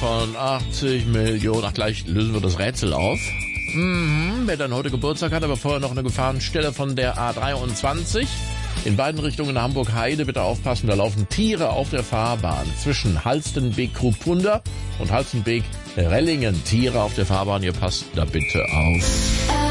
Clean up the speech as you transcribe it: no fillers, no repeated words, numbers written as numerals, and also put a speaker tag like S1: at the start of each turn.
S1: von 80 Millionen. Ach, gleich lösen wir das Rätsel auf. Wer dann heute Geburtstag hat, aber vorher noch eine Gefahrenstelle von der A23. In beiden Richtungen Hamburg-Heide, bitte aufpassen, da laufen Tiere auf der Fahrbahn. Zwischen Halstenbek-Krupunda und Halstenbek-Rellingen. Tiere auf der Fahrbahn, ihr passt da bitte auf.